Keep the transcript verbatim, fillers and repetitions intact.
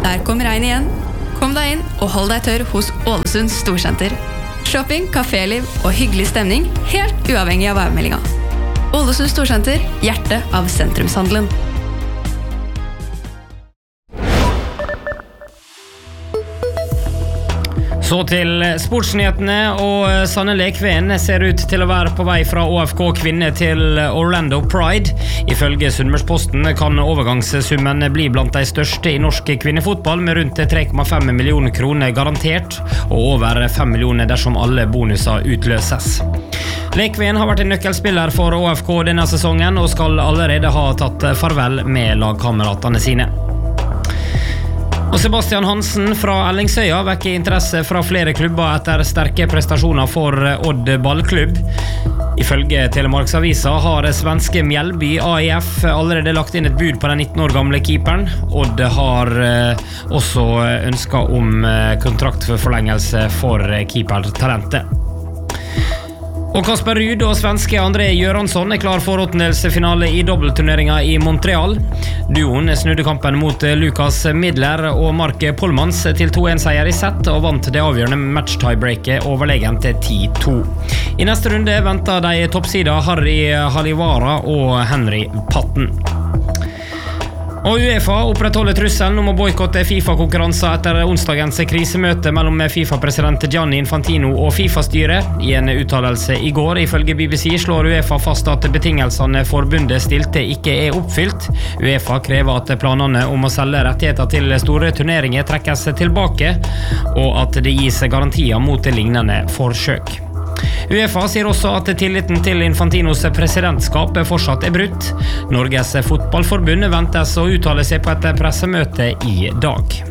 Der kom regn igjen. Kom deg inn og hold deg tørr hos Ålesund Storsenter. Shopping, kaféliv og hyggelig stemning, helt uavhengig av værmeldinga. Ålesund Storsenter, hjertet av sentrumshandelen. Så til sportsnyhetene, og Sanne Lekven ser ut til å være på vei fra Å F K Kvinne til Orlando Pride. Ifølge Sunnmørsposten kan overgangssummen bli blant de største i norsk kvinnefotball, med rundt tre komma fem millioner kroner garantert, og over fem millioner dersom alle bonuser utløses. Lekven har vært en nøkkelspiller for Å F K denne sesongen, og skal allerede ha tatt farvel med lagkameratene sine. Og Sebastian Hansen fra Ellingsøya vekker interesse fra flere klubber etter sterke prestasjoner for Odd ballklubb. Ifølge Telemarksavisa har svenske Mjellby A I F allerede lagt inn et bud på den nitten år gamle keeperen. Odd har også ønsket om kontraktforlengelse for keepertalentet. Og Kasper Ruud og svenske André Göransson er klar for åttendelsfinale i dobbeltturneringen i Montreal. Duoen snudde kampen mot Lukas Midler og Mark Polmans til to en seier i sett og vant det avgjørende match-tiebreaket overlegent til ti to. I neste runde venter de toppsida Harry Halivara og Henry Patten. Og UEFA opprettholder trusselen om å boykotte FIFA-konkurranser etter onsdagens krisemøte mellom FIFA-president Gianni Infantino og FIFA-styret. I en uttalelse i går, ifølge B B C, slår UEFA fast at betingelsene forbundet stilte ikke er oppfylt. UEFA krever at planene om å selge rettigheter til store turneringer trekkes tilbake, og at det gis garantier mot lignende forsøk. UEFA sier også at tilliten til Infantinos presidentskap fortsatt er brutt. Norges fotballforbund ventes å uttale seg på et pressemøte i dag.